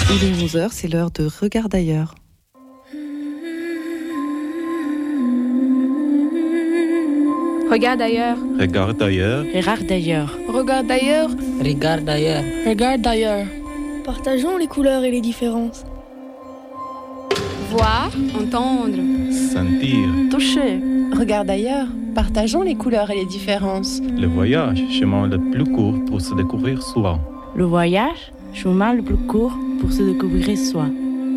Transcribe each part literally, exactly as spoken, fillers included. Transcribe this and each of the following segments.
Il est onze heures, c'est l'heure de Regarde ailleurs. Regarde ailleurs. Regarde ailleurs. Regarde ailleurs. Regarde ailleurs. Regarde ailleurs. Regarde ailleurs. Partageons les couleurs et les différences. Voir, entendre, Sentir. Toucher. Regarde ailleurs. Partageons les couleurs et les différences. Le voyage, chemin le plus court pour se découvrir soi. Le voyage, chemin le plus court pour se découvrir soi.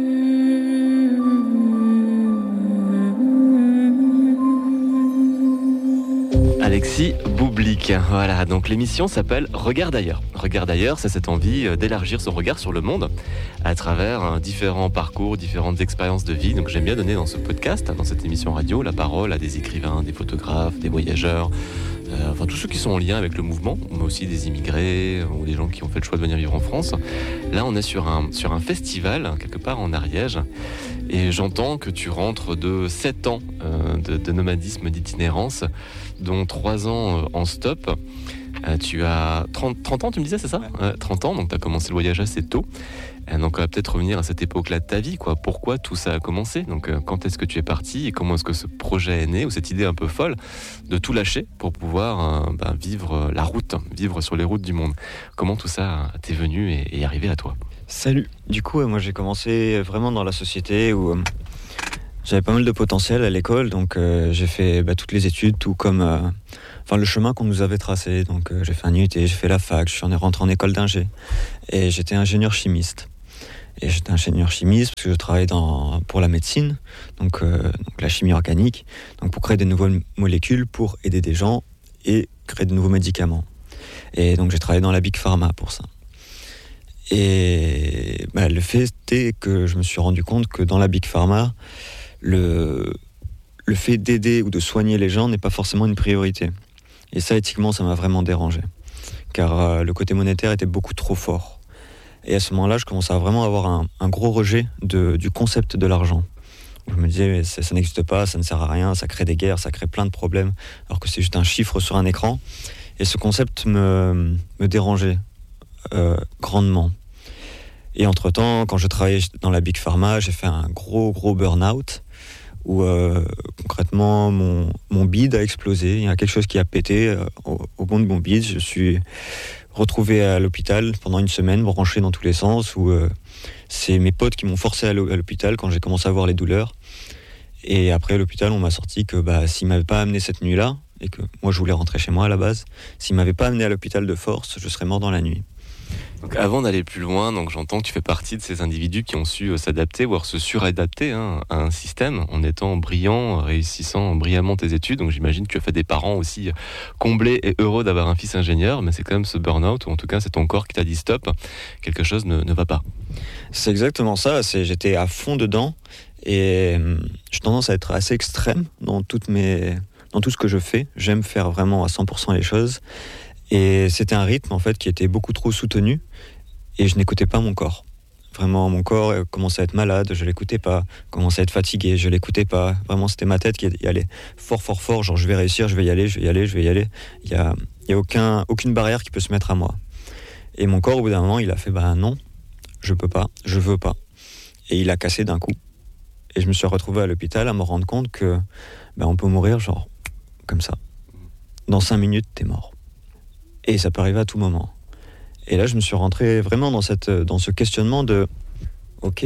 Alexis Boublic. Voilà, donc l'émission s'appelle Regarde ailleurs. Regarde ailleurs, c'est cette envie d'élargir son regard sur le monde à travers différents parcours, différentes expériences de vie. Donc j'aime bien donner dans ce podcast, dans cette émission radio, la parole à des écrivains, des photographes, des voyageurs, euh, enfin tous ceux qui sont en lien avec le mouvement, mais aussi des immigrés ou des gens qui ont fait le choix de venir vivre en France. Là, on est sur un, sur un festival, quelque part en Ariège, et j'entends que tu rentres de sept ans euh, de, de nomadisme, d'itinérance, dont trois ans en stop. Euh, tu as trente, trente ans, tu me disais, c'est ça ? euh, trente ans, donc tu as commencé le voyage assez tôt. Euh, donc on va peut-être revenir à cette époque-là de ta vie, quoi. Pourquoi tout ça a commencé ? Donc euh, quand est-ce que tu es parti et comment est-ce que ce projet est né, ou cette idée un peu folle de tout lâcher pour pouvoir euh, bah, vivre la route, vivre sur les routes du monde ? Comment tout ça t'est venu et, et arrivé à toi ? Salut. Du coup, euh, moi j'ai commencé vraiment dans la société où euh, j'avais pas mal de potentiel à l'école, donc euh, j'ai fait bah, toutes les études, tout comme euh, enfin le chemin qu'on nous avait tracé. Donc euh, j'ai fait un U T, j'ai fait la fac, je suis rentré en école d'ingé et j'étais ingénieur chimiste. Et j'étais ingénieur chimiste parce que je travaillais dans, pour la médecine, donc, euh, donc la chimie organique, donc pour créer des nouvelles molécules pour aider des gens et créer de nouveaux médicaments. Et donc j'ai travaillé dans la Big Pharma pour ça. Et bah, le fait est que je me suis rendu compte que dans la Big Pharma, le, le fait d'aider ou de soigner les gens n'est pas forcément une priorité. Et ça, éthiquement, ça m'a vraiment dérangé. Car euh, le côté monétaire était beaucoup trop fort. Et à ce moment-là, je commençais à vraiment avoir un, un gros rejet de, du concept de l'argent. Je me disais, ça, ça n'existe pas, ça ne sert à rien, ça crée des guerres, ça crée plein de problèmes, alors que c'est juste un chiffre sur un écran. Et ce concept me, me dérangeait euh, grandement. Et entre-temps, quand je travaillais dans la Big Pharma, j'ai fait un gros, gros burn-out où euh, concrètement, mon, mon bide a explosé. Il y a quelque chose qui a pété euh, au, au bout de mon bide. Je suis retrouvé à l'hôpital pendant une semaine, branché dans tous les sens, où euh, c'est mes potes qui m'ont forcé à l'hôpital quand j'ai commencé à avoir les douleurs. Et après, à l'hôpital, on m'a sorti que bah, s'ils ne m'avaient pas amené cette nuit-là, et que moi, je voulais rentrer chez moi à la base, s'ils ne m'avaient pas amené à l'hôpital de force, je serais mort dans la nuit. Donc avant d'aller plus loin, donc j'entends que tu fais partie de ces individus qui ont su euh, s'adapter, voire se suradapter hein, à un système en étant brillant, réussissant brillamment tes études. Donc j'imagine que tu as fait des parents aussi comblés et heureux d'avoir un fils ingénieur, mais c'est quand même ce burn-out, ou en tout cas c'est ton corps qui t'a dit stop, quelque chose ne, ne va pas. C'est exactement ça, c'est, j'étais à fond dedans et hum, j'ai tendance à être assez extrême dans, toutes mes, dans tout ce que je fais. J'aime faire vraiment à cent pour cent les choses. Et c'était un rythme en fait qui était beaucoup trop soutenu et je n'écoutais pas mon corps. Vraiment, mon corps commençait à être malade, je l'écoutais pas. Commençait à être fatigué, je l'écoutais pas. Vraiment, c'était ma tête qui allait fort, fort, fort. Genre, je vais réussir, je vais y aller, je vais y aller, je vais y aller. Il y a, il y a aucun, aucune barrière qui peut se mettre à moi. Et mon corps, au bout d'un moment, il a fait bah non, je peux pas, je veux pas. Et il a cassé d'un coup. Et je me suis retrouvé à l'hôpital à me rendre compte que bah, on peut mourir genre comme ça. Dans cinq minutes, t'es mort. Et ça peut arriver à tout moment. Et là, je me suis rentré vraiment dans, cette, dans ce questionnement de « Ok,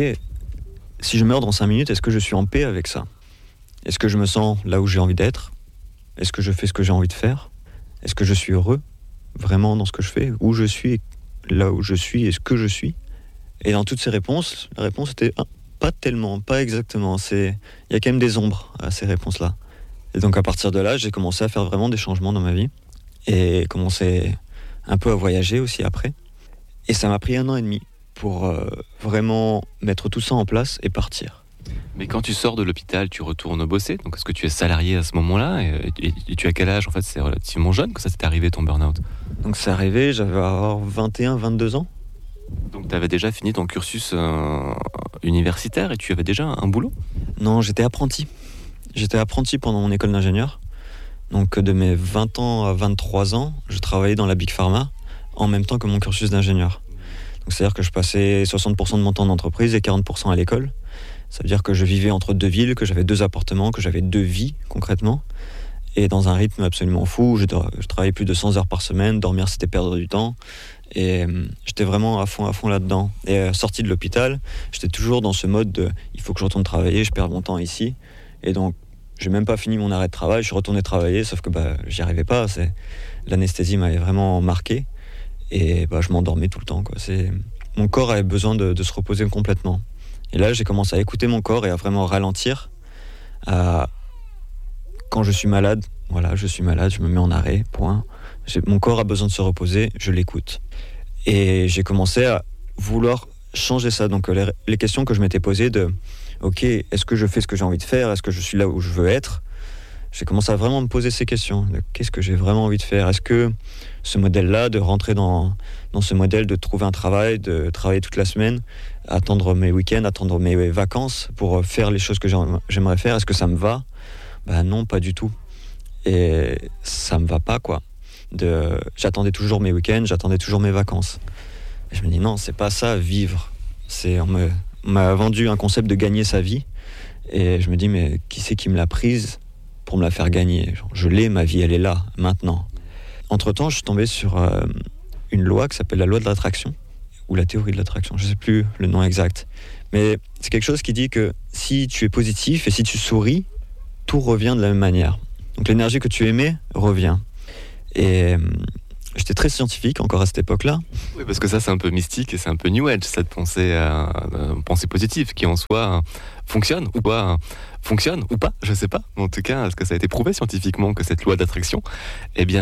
si je meurs dans cinq minutes, est-ce que je suis en paix avec ça ? Est-ce que je me sens là où j'ai envie d'être ? Est-ce que je fais ce que j'ai envie de faire ? Est-ce que je suis heureux vraiment dans ce que je fais ? Où je suis, là où je suis, et ce que je suis ?» Et dans toutes ces réponses, la réponse était ah, pas tellement, pas exactement. C'est, il y a quand même des ombres à ces réponses-là. Et donc à partir de là, j'ai commencé à faire vraiment des changements dans ma vie. Et commencé un peu à voyager aussi après. Et ça m'a pris un an et demi pour euh, vraiment mettre tout ça en place et partir. Mais quand tu sors de l'hôpital, tu retournes bosser. Donc est-ce que tu es salarié à ce moment-là et, et, et tu as quel âge ? En fait, c'est relativement jeune que ça s'est arrivé ton burn-out. Donc c'est arrivé, j'avais avoir vingt et un, vingt-deux ans. Donc tu avais déjà fini ton cursus euh, universitaire et tu avais déjà un boulot ? Non, j'étais apprenti. J'étais apprenti pendant mon école d'ingénieur. Donc de mes vingt ans à vingt-trois ans, je travaillais dans la Big Pharma en même temps que mon cursus d'ingénieur. Donc, c'est-à-dire que je passais soixante pour cent de mon temps en entreprise et quarante pour cent à l'école. Ça veut dire que je vivais entre deux villes, que j'avais deux appartements, que j'avais deux vies concrètement. Et dans un rythme absolument fou, je, je travaillais plus de cent heures par semaine, dormir c'était perdre du temps. Et euh, j'étais vraiment à fond, à fond là-dedans. Et euh, sorti de l'hôpital, j'étais toujours dans ce mode de il faut que je retourne travailler, je perds mon temps ici. Et donc, j'ai même pas fini mon arrêt de travail, je suis retourné travailler, sauf que bah, j'y arrivais pas. C'est... L'anesthésie m'avait vraiment marqué. Et bah, je m'endormais tout le temps, quoi. C'est... Mon corps avait besoin de, de se reposer complètement. Et là, j'ai commencé à écouter mon corps et à vraiment ralentir. À... Quand je suis malade, voilà, je suis malade, je me mets en arrêt, point. J'ai... Mon corps a besoin de se reposer, je l'écoute. Et j'ai commencé à vouloir changer ça. Donc les, les questions que je m'étais posées de « Ok, est-ce que je fais ce que j'ai envie de faire ? Est-ce que je suis là où je veux être ?» J'ai commencé à vraiment me poser ces questions. De, qu'est-ce que j'ai vraiment envie de faire ? Est-ce que ce modèle-là, de rentrer dans, dans ce modèle, de trouver un travail, de travailler toute la semaine, attendre mes week-ends, attendre mes vacances pour faire les choses que j'aimerais faire, est-ce que ça me va ? Ben non, pas du tout. Et ça me va pas, quoi. De, j'attendais toujours mes week-ends, j'attendais toujours mes vacances. Et je me dis non, c'est pas ça, vivre. C'est, on, me, on m'a vendu un concept de gagner sa vie. Et je me dis, mais qui c'est qui me l'a prise pour me la faire gagner ? Genre, je l'ai, ma vie, elle est là, maintenant. Entre-temps, je suis tombé sur euh, une loi qui s'appelle la loi de l'attraction, ou la théorie de l'attraction, je sais plus le nom exact. Mais c'est quelque chose qui dit que si tu es positif et si tu souris, tout revient de la même manière. Donc l'énergie que tu émets revient. Et euh, j'étais très scientifique encore à cette époque-là. Oui, parce que ça, c'est un peu mystique et c'est un peu New Age, cette pensée, euh, pensée positive qui en soi euh, fonctionne ou pas, euh, fonctionne ou pas, je sais pas. En tout cas, est-ce que ça a été prouvé scientifiquement que cette loi d'attraction est bien réelle ?